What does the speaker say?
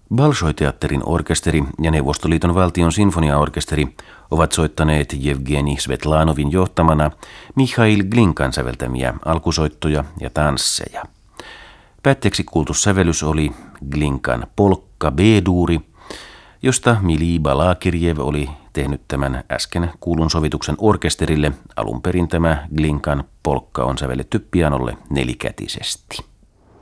Bolšoj-teatterin orkesteri ja Neuvostoliiton valtion sinfoniaorkesteri ovat soittaneet Jevgeni Svetlanovin johtamana Mihail Glinkan säveltämiä alkusoittoja ja tansseja. Päätteeksi kuultu sävellys oli Glinkan polkka B-duuri, josta Mili Balakirjev oli tehnyt tämän äsken kuulun sovituksen orkesterille. Alun perin tämä Glinkan polkka on sävelletty pianolle nelikätisesti.